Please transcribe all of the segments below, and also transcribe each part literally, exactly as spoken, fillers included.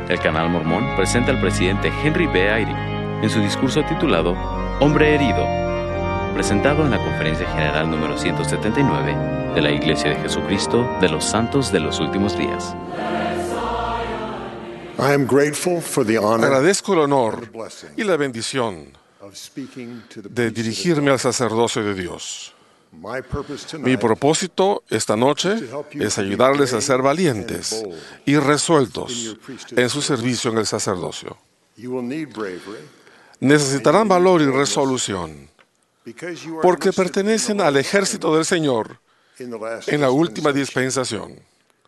El canal Mormón presenta al presidente Henry B. Eyring en su discurso titulado Hombre Herido, presentado en la Conferencia General número ciento setenta y nueve de la Iglesia de Jesucristo de los Santos de los Últimos Días. Agradezco el honor y la bendición de dirigirme al sacerdocio de Dios. Mi propósito esta noche es ayudarles a ser valientes y resueltos en su servicio en el sacerdocio. Necesitarán valor y resolución porque pertenecen al ejército del Señor en la última dispensación.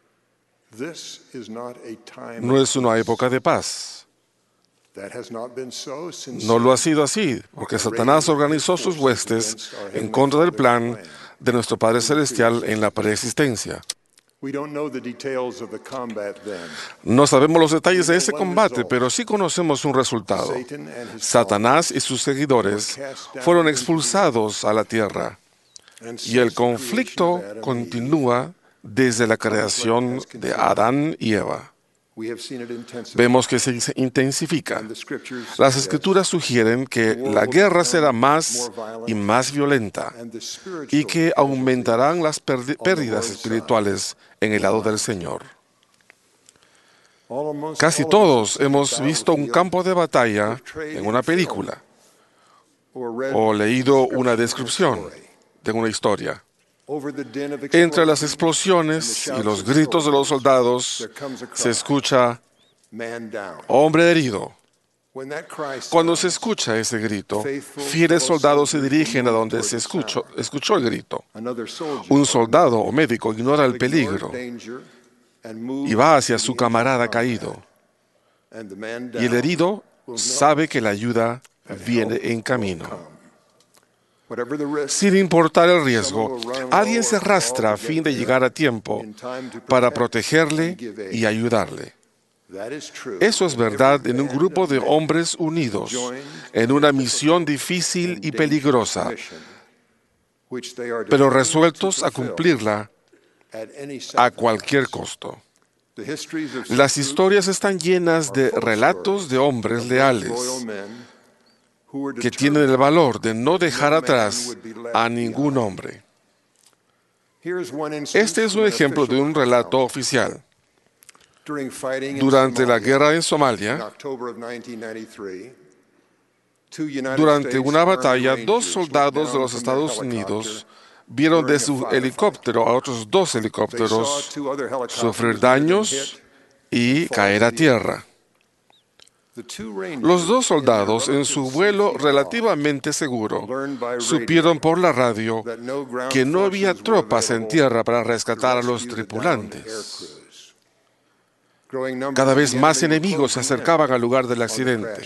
No es una época de paz. No lo ha sido así, porque Satanás organizó sus huestes en contra del plan de nuestro Padre Celestial en la preexistencia. No sabemos los detalles de ese combate, pero sí conocemos un resultado. Satanás y sus seguidores fueron expulsados a la tierra, y el conflicto continúa desde la creación de Adán y Eva. Vemos que se intensifica. Las Escrituras sugieren que la guerra será más y más violenta y que aumentarán las pérdidas espirituales en el lado del Señor. Casi todos hemos visto un campo de batalla en una película o leído una descripción de una historia. Entre las explosiones y los gritos de los soldados se escucha hombre herido. Cuando se escucha ese grito, fieles soldados se dirigen a donde se escuchó, escuchó el grito. Un soldado o médico ignora el peligro y va hacia su camarada caído. Y el herido sabe que la ayuda viene en camino. Sin importar el riesgo, alguien se arrastra a fin de llegar a tiempo para protegerle y ayudarle. Eso es verdad en un grupo de hombres unidos en una misión difícil y peligrosa, pero resueltos a cumplirla a cualquier costo. Las historias están llenas de relatos de hombres leales que tienen el valor de no dejar atrás a ningún hombre. Este es un ejemplo de un relato oficial. Durante la guerra en Somalia, durante una batalla, dos soldados de los Estados Unidos vieron de su helicóptero a otros dos helicópteros sufrir daños y caer a tierra. Los dos soldados, en su vuelo relativamente seguro, supieron por la radio que no había tropas en tierra para rescatar a los tripulantes. Cada vez más enemigos se acercaban al lugar del accidente.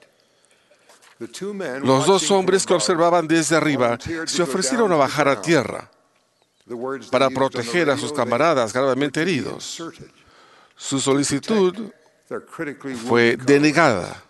Los dos hombres que observaban desde arriba se ofrecieron a bajar a tierra para proteger a sus camaradas gravemente heridos. Su solicitud fue denegada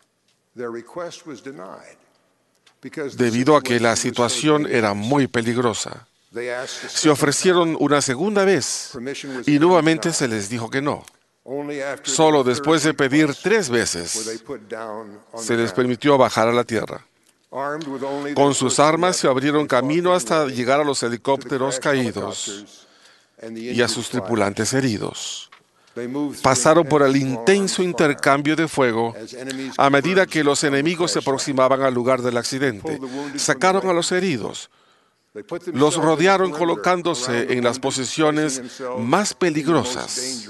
debido a que la situación era muy peligrosa. Se ofrecieron una segunda vez y nuevamente se les dijo que no. Solo después de pedir tres veces se les permitió bajar a la tierra. Con sus armas se abrieron camino hasta llegar a los helicópteros caídos y a sus tripulantes heridos. Pasaron por el intenso intercambio de fuego a medida que los enemigos se aproximaban al lugar del accidente. Sacaron a los heridos, los rodearon colocándose en las posiciones más peligrosas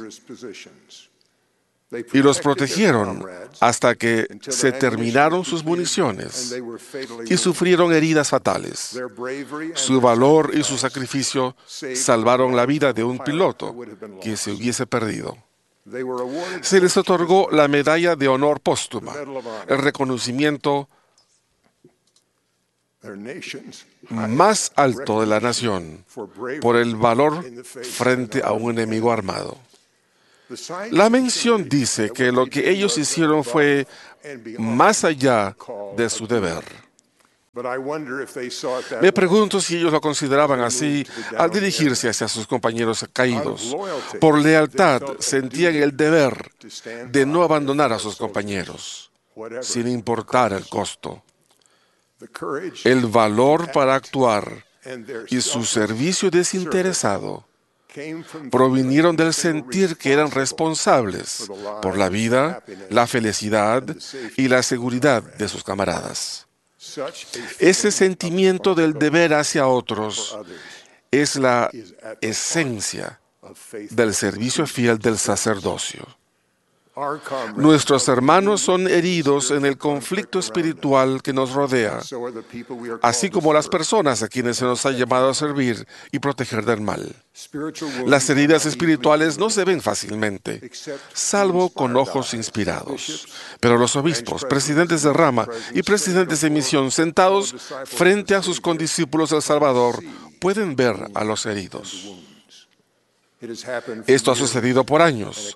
y los protegieron hasta que se terminaron sus municiones y sufrieron heridas fatales. Su valor y su sacrificio salvaron la vida de un piloto que se hubiese perdido. Se les otorgó la medalla de honor póstuma, el reconocimiento más alto de la nación por el valor frente a un enemigo armado. La mención dice que lo que ellos hicieron fue más allá de su deber. Me pregunto si ellos lo consideraban así al dirigirse hacia sus compañeros caídos. Por lealtad sentían el deber de no abandonar a sus compañeros, sin importar el costo. El valor para actuar y su servicio desinteresado provinieron del sentir que eran responsables por la vida, la felicidad y la seguridad de sus camaradas. Ese sentimiento del deber hacia otros es la esencia del servicio fiel del sacerdocio. Nuestros hermanos son heridos en el conflicto espiritual que nos rodea, así como las personas a quienes se nos ha llamado a servir y proteger del mal. Las heridas espirituales no se ven fácilmente, salvo con ojos inspirados. Pero los obispos, presidentes de rama y presidentes de misión sentados frente a sus condiscípulos del Salvador pueden ver a los heridos. Esto ha sucedido por años.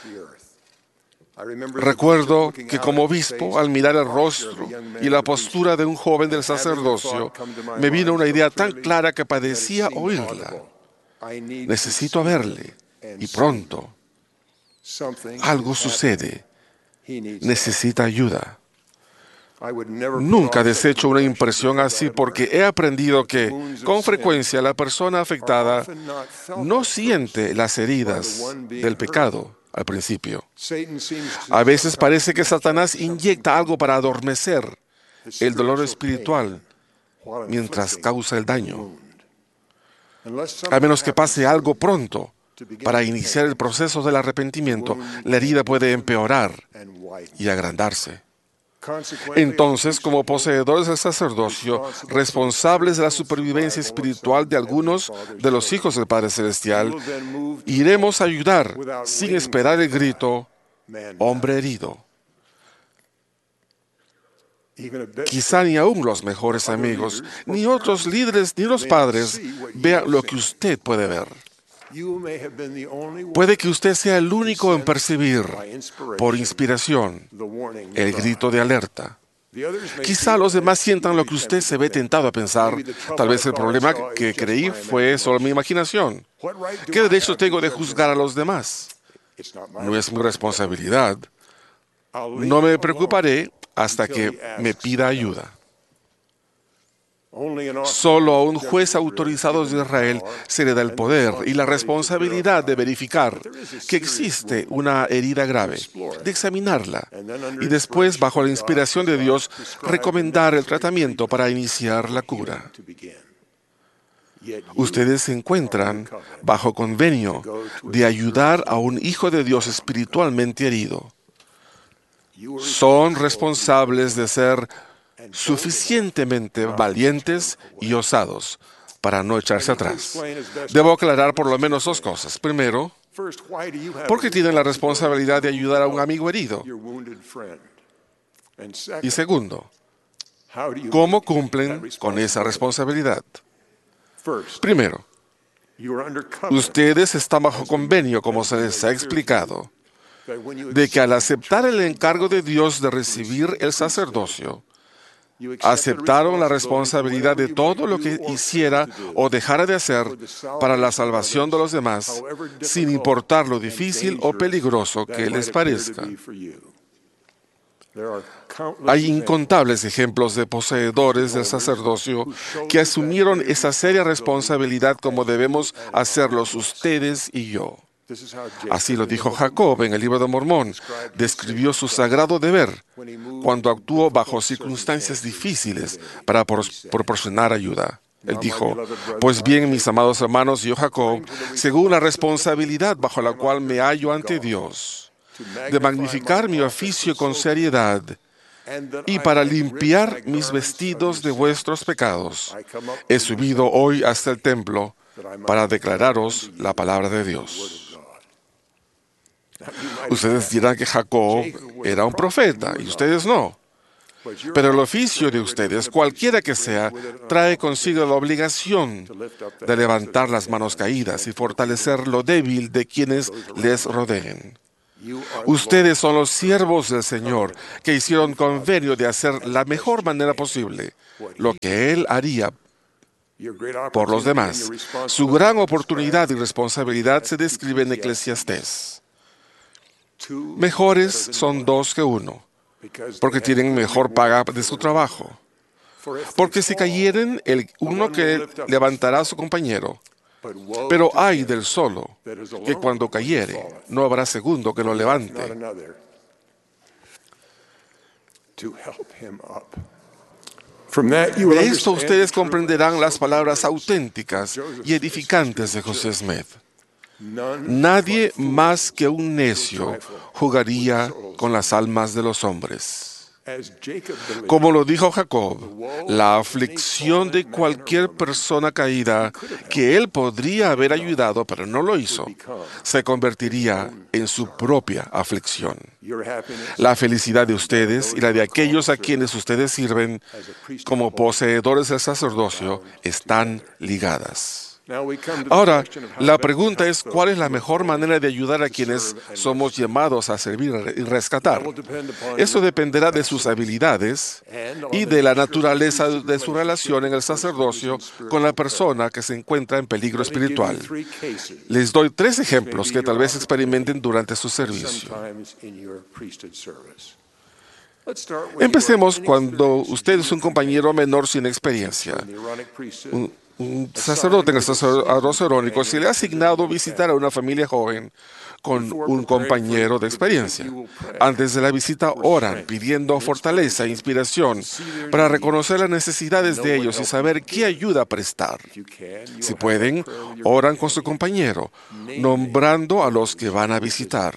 Recuerdo que como obispo, al mirar el rostro y la postura de un joven del sacerdocio, me vino una idea tan clara que padecía oírla. Necesito verle, y pronto. Algo sucede. Necesita ayuda. Nunca desecho una impresión así porque he aprendido que, con frecuencia, la persona afectada no siente las heridas del pecado al principio. A veces parece que Satanás inyecta algo para adormecer el dolor espiritual mientras causa el daño. A menos que pase algo pronto para iniciar el proceso del arrepentimiento, la herida puede empeorar y agrandarse. Entonces, como poseedores del sacerdocio, responsables de la supervivencia espiritual de algunos de los hijos del Padre Celestial, iremos a ayudar sin esperar el grito, hombre herido. Quizá ni aún los mejores amigos, ni otros líderes, ni los padres vean lo que usted puede ver. Puede que usted sea el único en percibir, por inspiración, el grito de alerta. Quizá los demás sientan lo que usted se ve tentado a pensar. Tal vez el problema que creí fue solo mi imaginación. ¿Qué derecho tengo de juzgar a los demás? No es mi responsabilidad. No me preocuparé hasta que me pida ayuda. Solo a un juez autorizado de Israel se le da el poder y la responsabilidad de verificar que existe una herida grave, de examinarla y después, bajo la inspiración de Dios, recomendar el tratamiento para iniciar la cura. Ustedes se encuentran bajo convenio de ayudar a un hijo de Dios espiritualmente herido. Son responsables de ser suficientemente valientes y osados para no echarse atrás. Debo aclarar por lo menos dos cosas. Primero, ¿por qué tienen la responsabilidad de ayudar a un amigo herido? Y segundo, ¿cómo cumplen con esa responsabilidad? Primero, ustedes están bajo convenio, como se les ha explicado, de que al aceptar el encargo de Dios de recibir el sacerdocio, aceptaron la responsabilidad de todo lo que hiciera o dejara de hacer para la salvación de los demás, sin importar lo difícil o peligroso que les parezca. Hay incontables ejemplos de poseedores del sacerdocio que asumieron esa seria responsabilidad como debemos hacerlos ustedes y yo. Así lo dijo Jacob en el Libro de Mormón. Describió su sagrado deber cuando actuó bajo circunstancias difíciles para proporcionar ayuda. Él dijo, pues bien, mis amados hermanos, yo Jacob, según la responsabilidad bajo la cual me hallo ante Dios, de magnificar mi oficio con seriedad y para limpiar mis vestidos de vuestros pecados, he subido hoy hasta el templo para declararos la palabra de Dios. Ustedes dirán que Jacob era un profeta y ustedes no. Pero el oficio de ustedes, cualquiera que sea, trae consigo la obligación de levantar las manos caídas y fortalecer lo débil de quienes les rodeen. Ustedes son los siervos del Señor que hicieron convenio de hacer la mejor manera posible lo que Él haría por los demás. Su gran oportunidad y responsabilidad se describe en Eclesiastés. Mejores son dos que uno, porque tienen mejor paga de su trabajo. Porque si cayeren, el uno que levantará a su compañero. Pero ay del solo, que cuando cayere, no habrá segundo que lo levante. De esto ustedes comprenderán las palabras auténticas y edificantes de José Smith. Nadie más que un necio jugaría con las almas de los hombres. Como lo dijo Jacob, la aflicción de cualquier persona caída que él podría haber ayudado, pero no lo hizo, se convertiría en su propia aflicción. La felicidad de ustedes y la de aquellos a quienes ustedes sirven como poseedores del sacerdocio están ligadas. Ahora, la pregunta es, ¿cuál es la mejor manera de ayudar a quienes somos llamados a servir y rescatar? Eso dependerá de sus habilidades y de la naturaleza de su relación en el sacerdocio con la persona que se encuentra en peligro espiritual. Les doy tres ejemplos que tal vez experimenten durante su servicio. Empecemos cuando usted es un compañero menor sin experiencia. Un, un sacerdote en el sacerdocio arónico se le ha asignado visitar a una familia joven con un compañero de experiencia. Antes de la visita oran, pidiendo fortaleza e inspiración para reconocer las necesidades de ellos y saber qué ayuda prestar. Si pueden, oran con su compañero, nombrando a los que van a visitar.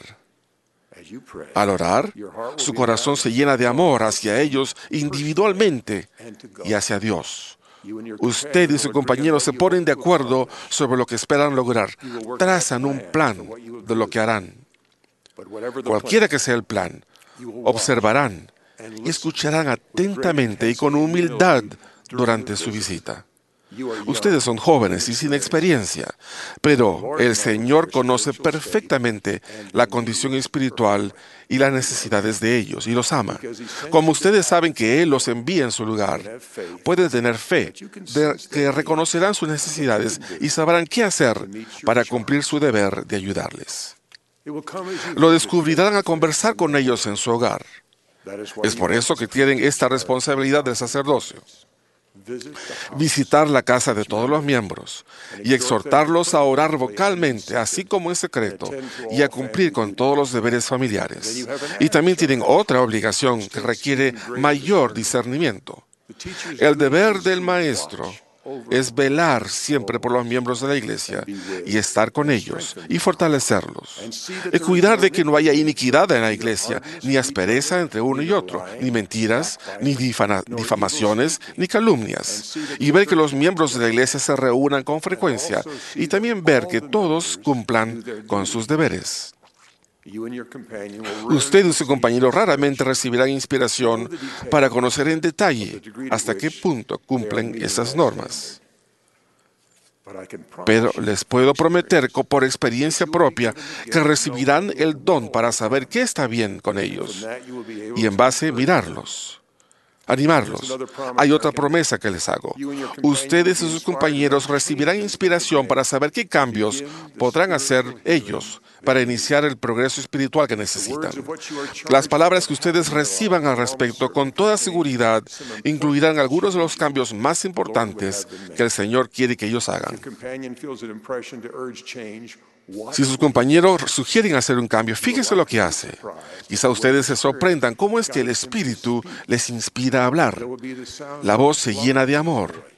Al orar, su corazón se llena de amor hacia ellos individualmente y hacia Dios. Usted y su compañero se ponen de acuerdo sobre lo que esperan lograr. Trazan un plan de lo que harán. Cualquiera que sea el plan, observarán y escucharán atentamente y con humildad durante su visita. Ustedes son jóvenes y sin experiencia, pero el Señor conoce perfectamente la condición espiritual y las necesidades de ellos y los ama. Como ustedes saben que Él los envía en su lugar, pueden tener fe de que reconocerán sus necesidades y sabrán qué hacer para cumplir su deber de ayudarles. Lo descubrirán al conversar con ellos en su hogar. Es por eso que tienen esta responsabilidad del sacerdocio. Visitar la casa de todos los miembros y exhortarlos a orar vocalmente, así como en secreto, y a cumplir con todos los deberes familiares. Y también tienen otra obligación que requiere mayor discernimiento. El deber del maestro es velar siempre por los miembros de la iglesia y estar con ellos y fortalecerlos. Y cuidar de que no haya iniquidad en la iglesia, ni aspereza entre uno y otro, ni mentiras, ni difama- difamaciones, ni calumnias. Y ver que los miembros de la iglesia se reúnan con frecuencia y también ver que todos cumplan con sus deberes. Usted y su compañero raramente recibirán inspiración para conocer en detalle hasta qué punto cumplen esas normas. Pero les puedo prometer que por experiencia propia que recibirán el don para saber qué está bien con ellos y en base mirarlos. Animarlos. Hay otra promesa que les hago. Ustedes y sus compañeros recibirán inspiración para saber qué cambios podrán hacer ellos para iniciar el progreso espiritual que necesitan. Las palabras que ustedes reciban al respecto con toda seguridad incluirán algunos de los cambios más importantes que el Señor quiere que ellos hagan. Si sus compañeros sugieren hacer un cambio, fíjense lo que hace. Quizá ustedes se sorprendan cómo es que el Espíritu les inspira a hablar. La voz se llena de amor.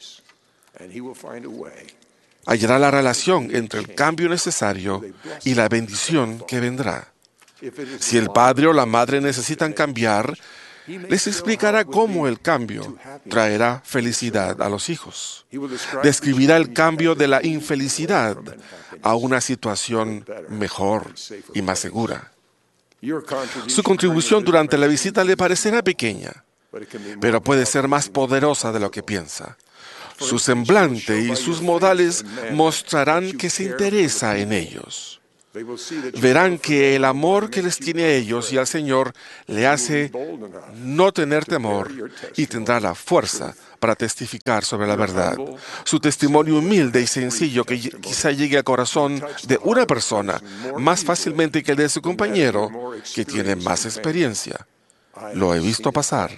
Hallará la relación entre el cambio necesario y la bendición que vendrá. Si el padre o la madre necesitan cambiar, les explicará cómo el cambio traerá felicidad a los hijos. Describirá el cambio de la infelicidad a una situación mejor y más segura. Su contribución durante la visita le parecerá pequeña, pero puede ser más poderosa de lo que piensa. Su semblante y sus modales mostrarán que se interesa en ellos. verán que el amor que les tiene a ellos y al Señor le hace no tener temor y tendrá la fuerza para testificar sobre la verdad. Su testimonio humilde y sencillo que quizá llegue al corazón de una persona más fácilmente que el de su compañero que tiene más experiencia. Lo he visto pasar.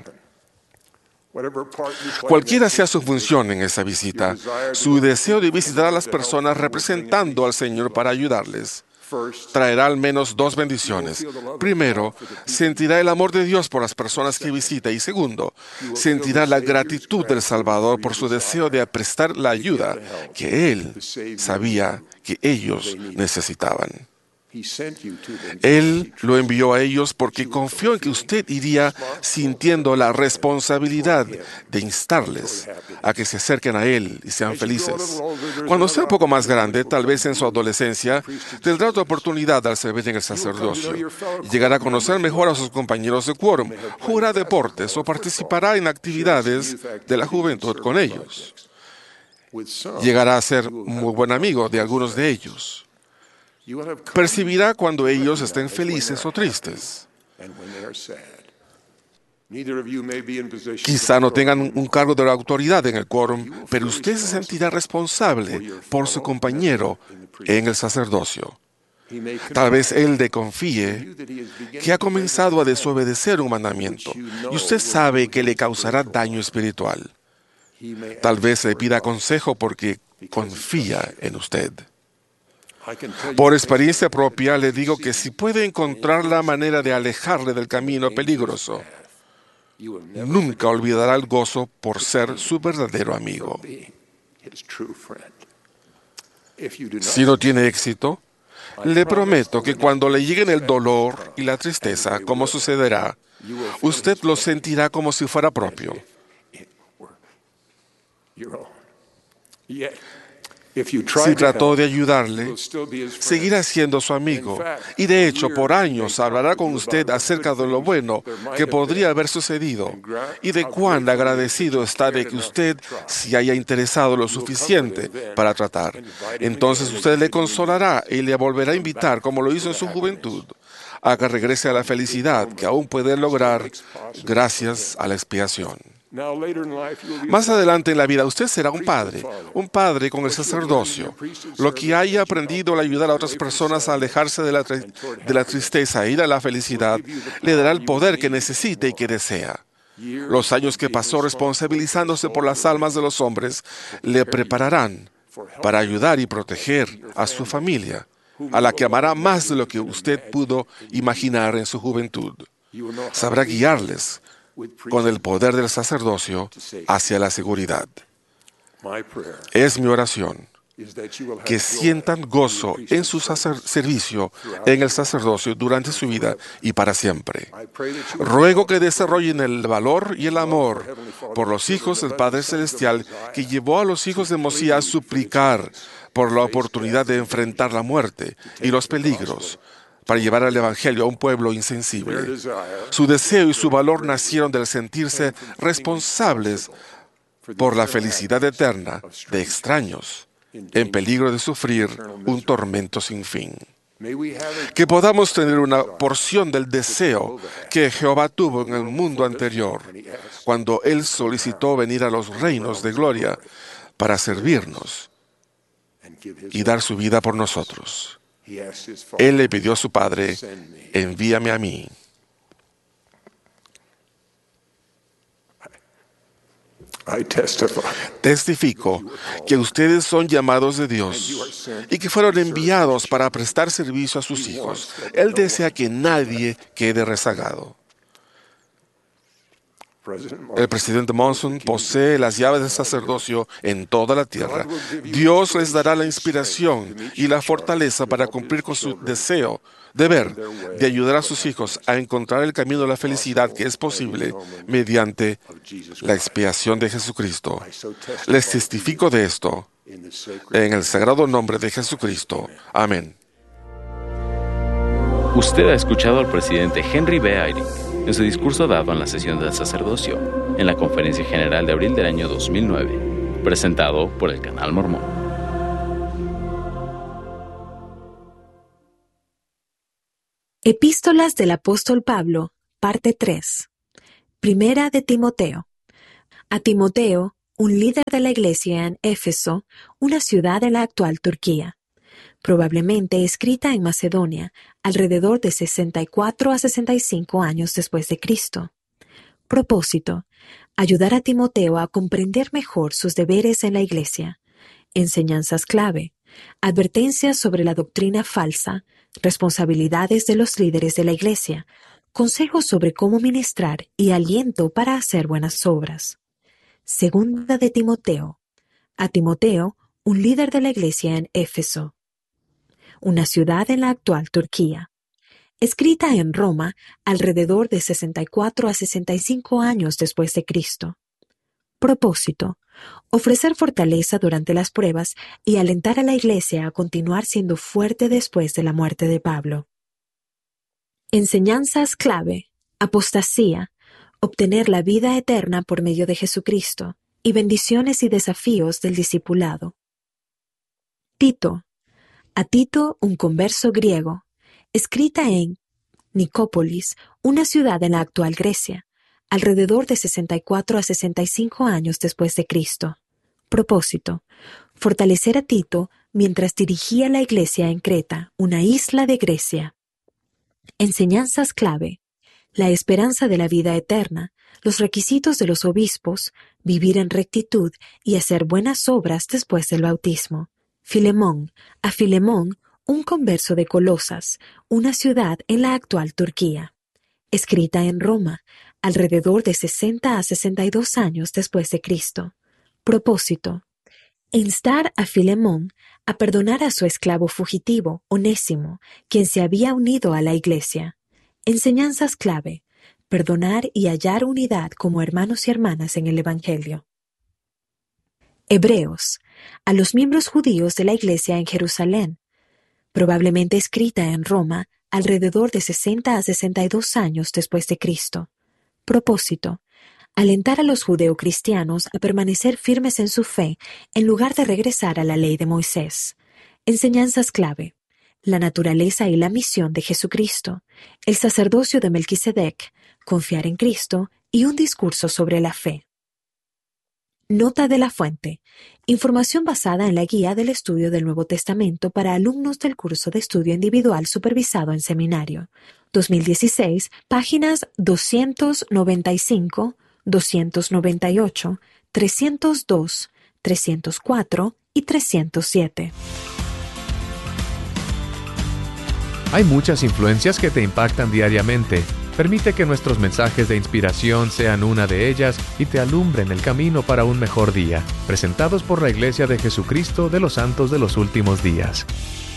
Cualquiera sea su función en esa visita, su deseo de visitar a las personas representando al Señor para ayudarles traerá al menos dos bendiciones. Primero, sentirá el amor de Dios por las personas que visita. Y segundo, sentirá la gratitud del Salvador por su deseo de prestar la ayuda que Él sabía que ellos necesitaban. Él lo envió a ellos porque confió en que usted iría sintiendo la responsabilidad de instarles a que se acerquen a Él y sean felices. Cuando sea un poco más grande, tal vez en su adolescencia, tendrá otra oportunidad al servir en el sacerdocio. Llegará a conocer mejor a sus compañeros de quórum, jugará deportes o participará en actividades de la juventud con ellos. Llegará a ser muy buen amigo de algunos de ellos. Percibirá cuando ellos estén felices o tristes. Quizá no tengan un cargo de autoridad en el quórum, pero usted se sentirá responsable por su compañero en el sacerdocio. Tal vez él le confíe que ha comenzado a desobedecer un mandamiento y usted sabe que le causará daño espiritual. Tal vez le pida consejo porque confía en usted. Por experiencia propia le digo que si puede encontrar la manera de alejarle del camino peligroso, nunca olvidará el gozo por ser su verdadero amigo. Si no tiene éxito, le prometo que cuando le lleguen el dolor y la tristeza, como sucederá, usted lo sentirá como si fuera propio. Si trató de ayudarle, seguirá siendo su amigo. Y de hecho, por años hablará con usted acerca de lo bueno que podría haber sucedido y de cuán agradecido está de que usted se haya interesado lo suficiente para tratar. Entonces usted le consolará y le volverá a invitar, como lo hizo en su juventud, a que regrese a la felicidad que aún puede lograr gracias a la expiación. Más adelante en la vida usted será un padre, un padre con el sacerdocio. Lo que haya aprendido al ayudar a otras personas a alejarse de la, de la tristeza e ir a la felicidad, le dará el poder que necesite y que desea. Los años que pasó responsabilizándose por las almas de los hombres le prepararán para ayudar y proteger a su familia, a la que amará más de lo que usted pudo imaginar en su juventud. Sabrá guiarles con el poder del sacerdocio hacia la seguridad. Es mi oración que sientan gozo en su servicio en el sacerdocio durante su vida y para siempre. Ruego que desarrollen el valor y el amor por los hijos del Padre Celestial que llevó a los hijos de Mosía a suplicar por la oportunidad de enfrentar la muerte y los peligros para llevar el Evangelio a un pueblo insensible. Su deseo y su valor nacieron del sentirse responsables por la felicidad eterna de extraños en peligro de sufrir un tormento sin fin. Que podamos tener una porción del deseo que Jehová tuvo en el mundo anterior, cuando Él solicitó venir a los reinos de gloria para servirnos y dar su vida por nosotros. Él le pidió a su Padre, envíame a mí. Testifico que ustedes son llamados de Dios y que fueron enviados para prestar servicio a sus hijos. Él desea que nadie quede rezagado. El presidente Monson posee las llaves del sacerdocio en toda la tierra. Dios les dará la inspiración y la fortaleza para cumplir con su deseo, deber, de ayudar a sus hijos a encontrar el camino de la felicidad que es posible mediante la expiación de Jesucristo. Les testifico de esto en el sagrado nombre de Jesucristo. Amén. Usted ha escuchado al presidente Henry B. Eyring en su discurso dado en la sesión del sacerdocio, en la Conferencia General de abril del año dos mil nueve, presentado por el Canal Mormón. Epístolas del apóstol Pablo, parte tres. Primera de Timoteo. A Timoteo, un líder de la iglesia en Éfeso, una ciudad de la actual Turquía, probablemente escrita en Macedonia, alrededor de sesenta y cuatro a sesenta y cinco años después de Cristo. Propósito: ayudar a Timoteo a comprender mejor sus deberes en la iglesia, enseñanzas clave, advertencias sobre la doctrina falsa, responsabilidades de los líderes de la iglesia, consejos sobre cómo ministrar y aliento para hacer buenas obras. Segunda de Timoteo. A Timoteo, un líder de la iglesia en Éfeso, una ciudad en la actual Turquía, escrita en Roma alrededor de sesenta y cuatro a sesenta y cinco años después de Cristo. Propósito: ofrecer fortaleza durante las pruebas y alentar a la iglesia a continuar siendo fuerte después de la muerte de Pablo. Enseñanzas clave: apostasía, obtener la vida eterna por medio de Jesucristo, y bendiciones y desafíos del discipulado. Tito. A Tito, un converso griego, escrita en Nicópolis, una ciudad en la actual Grecia, alrededor de sesenta y cuatro a sesenta y cinco años después de Cristo. Propósito: fortalecer a Tito mientras dirigía la iglesia en Creta, una isla de Grecia. Enseñanzas clave: la esperanza de la vida eterna, los requisitos de los obispos, vivir en rectitud y hacer buenas obras después del bautismo. Filemón. A Filemón, un converso de Colosas, una ciudad en la actual Turquía, escrita en Roma, alrededor de sesenta a sesenta y dos años después de Cristo. Propósito: instar a Filemón a perdonar a su esclavo fugitivo, Onésimo, quien se había unido a la iglesia. Enseñanzas clave: perdonar y hallar unidad como hermanos y hermanas en el Evangelio. Hebreos. A los miembros judíos de la iglesia en Jerusalén, probablemente escrita en Roma alrededor de sesenta a sesenta y dos años después de Cristo. Propósito: alentar a los judeocristianos a permanecer firmes en su fe en lugar de regresar a la ley de Moisés. Enseñanzas clave: la naturaleza y la misión de Jesucristo, el sacerdocio de Melquisedec, confiar en Cristo y un discurso sobre la fe. Nota de la fuente: información basada en la guía del estudio del Nuevo Testamento para alumnos del curso de estudio individual supervisado en seminario. dos mil dieciséis, páginas doscientos noventa y cinco, doscientos noventa y ocho, trescientos dos, trescientos cuatro y trescientos siete. Hay muchas influencias que te impactan diariamente. Permite que nuestros mensajes de inspiración sean una de ellas y te alumbren el camino para un mejor día. Presentados por la Iglesia de Jesucristo de los Santos de los Últimos Días.